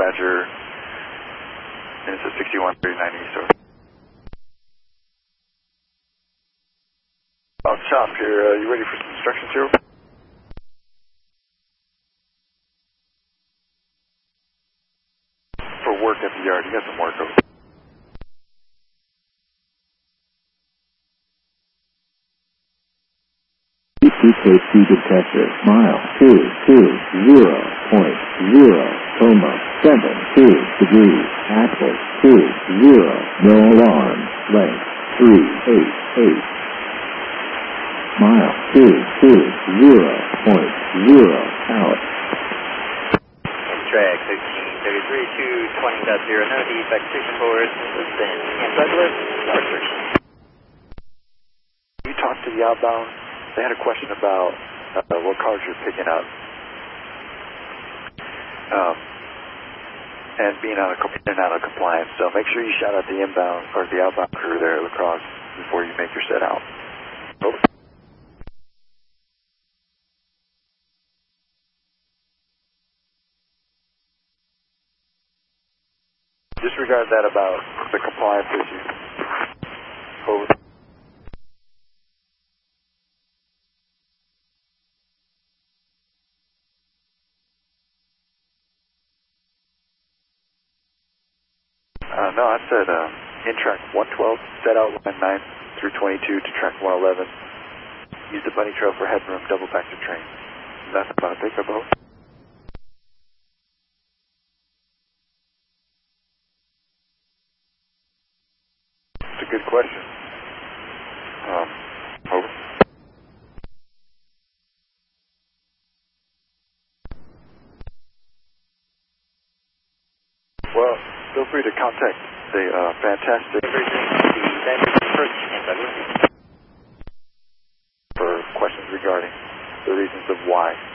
Badger, and it's a 6139 East. Chop here, you ready for some instructions here? For work at the yard, you got some work over. EKC detector, mile 220.0, 72 degrees, axis 20, no alarm, length 388. Mile 220.0 out. Track 1333 220.0, no defect, station forward, listen, and Douglas, Northward. You talked to the outbound, they had a question about what cars you're picking up. And being out of compliance, so make sure you shout out the inbound or the outbound crew there at La Crosse before you make your set out. Over. Disregard that about the compliance issue. Over. No, I said in track 112, set out line 9 through 22 to track 111. Use the bunny trail for headroom, double back to train. That's about it. Take a boat. It's a good question. Over. Well, feel free to contact the fantastic for questions regarding the reasons of why.